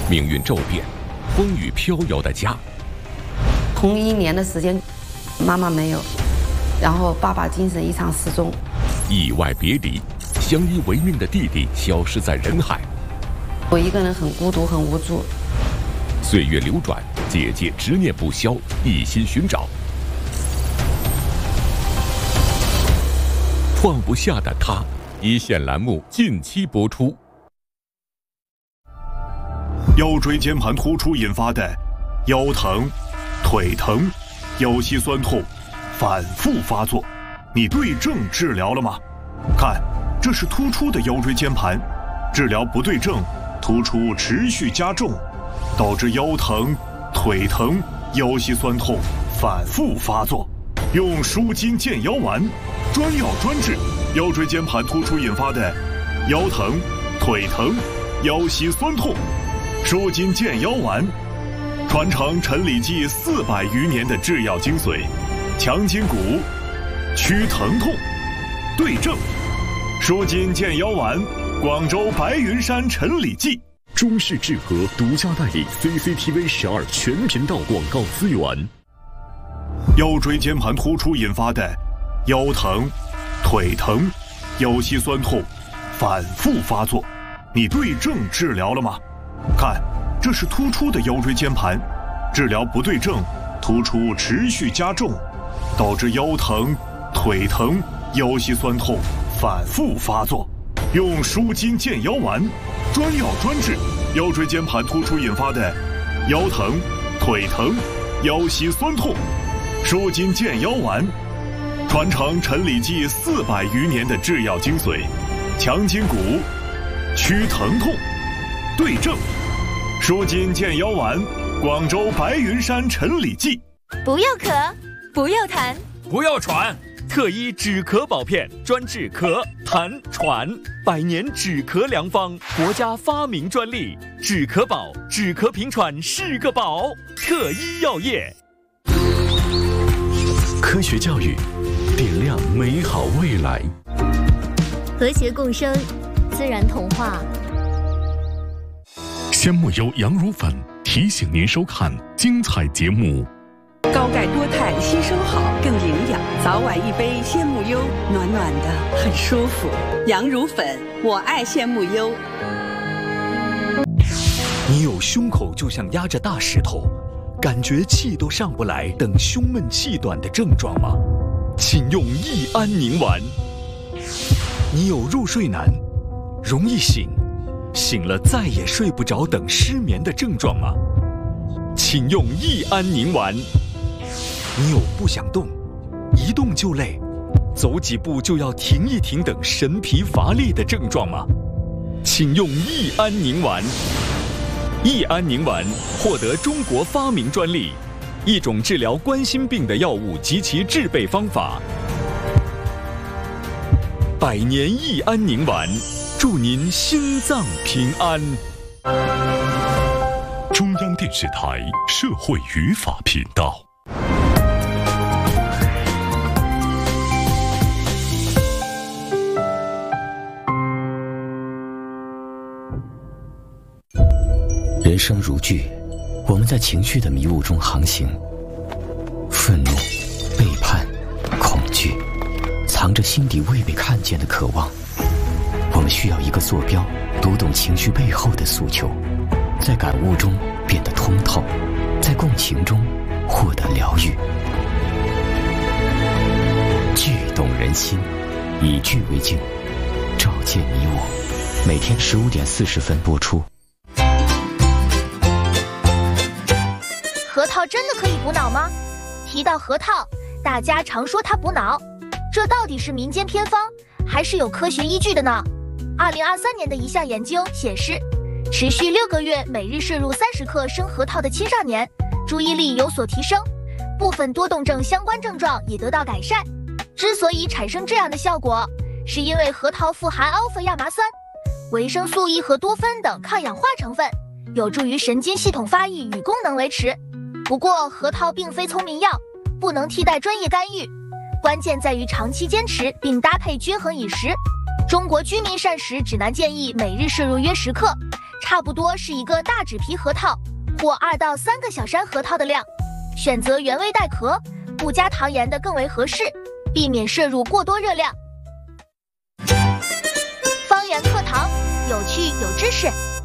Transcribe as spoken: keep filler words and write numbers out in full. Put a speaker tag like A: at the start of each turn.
A: 命运骤变，风雨飘摇的家。
B: 同一年的时间，妈妈没有，然后爸爸精神异常失踪，
A: 意外别离，相依为命的弟弟消失在人海。
B: 我一个人很孤独，很无助。
A: 岁月流转，姐姐执念不消，一心寻找。放不下的她，一线栏目近期播出。
C: 腰椎间盘突出引发的腰疼、腿疼、腰膝酸痛反复发作，你对症治疗了吗？看，这是突出的腰椎间盘，治疗不对症，突出持续加重，导致腰疼、腿疼、腰膝酸痛反复发作。用舒筋健腰丸，专药专治腰椎间盘突出引发的腰疼、腿疼、腰膝酸痛。舒筋健腰丸，传承陈李济四百余年的制药精髓，强筋骨，祛疼痛，对症。舒筋健腰丸，广州白云山陈李济。
D: 中视智和独家代理 C C T V 十二全频道广告资源。
C: 腰椎间盘突出引发的腰疼、腿疼、腰膝酸痛反复发作，你对症治疗了吗？看，这是突出的腰椎间盘，治疗不对症，突出持续加重，导致腰疼、腿疼、腰膝酸痛反复发作。用舒筋健腰丸，专药专治腰椎间盘突出引发的腰疼、腿疼、腰膝酸痛。舒筋健腰丸，传承陈李济四百余年的制药精髓，强筋骨，祛疼痛，对症。舒筋健腰丸，广州白云山陈李济。
E: 不要咳，不要痰，
F: 不要喘，特医止咳宝片，专治咳、痰、喘，百年止咳良方，国家发明专利，止咳宝，止咳平喘是个宝。特医药业，
D: 科学教育，点亮美好未来。
E: 和谐共生，自然童话。
D: 鲜木优羊乳粉提醒您收看精彩节目。
G: 高钙多肽吸收好，更营养。早晚一杯鲜木优，暖暖的，很舒服。羊乳粉，我爱鲜木优。
H: 你有胸口就像压着大石头，感觉气都上不来等胸闷气短的症状吗？请用益安宁丸。你有入睡难，容易醒，醒了再也睡不着等失眠的症状吗？请用益安宁丸。你有不想动，一动就累，走几步就要停一停等神疲乏力的症状吗？请用益安宁丸。益安宁丸获得中国发明专利，一种治疗冠心病的药物及其制备方法。百年益安宁丸，祝您心脏平安。
D: 中央电视台社会语法频道。
I: 人生如剧，我们在情绪的迷雾中航行，愤怒、背叛、恐惧，藏着心底未被看见的渴望。我们需要一个坐标，读懂情绪背后的诉求，在感悟中变得通透，在共情中获得疗愈。剧动人心，以剧为镜，照见你我。每天十五点四十分播出。
E: 核桃真的可以补脑吗？提到核桃，大家常说它补脑，这到底是民间偏方，还是有科学依据的呢？二零二三年的一项研究显示，持续六个月每日摄入三十克生核桃的青少年，注意力有所提升，部分多动症相关症状也得到改善。之所以产生这样的效果，是因为核桃富含 alpha 亚麻酸、维生素 E 和多酚等抗氧化成分，有助于神经系统发育与功能维持。不过，核桃并非聪明药，不能替代专业干预，关键在于长期坚持并搭配均衡饮食。中国居民膳食指南建议每日摄入约十克， 差不多是一个大纸皮核桃或二到三个小山核桃的量。选择原味带壳、不加糖盐的更为合适，避免摄入过多热量。方圆课堂，有趣有知识。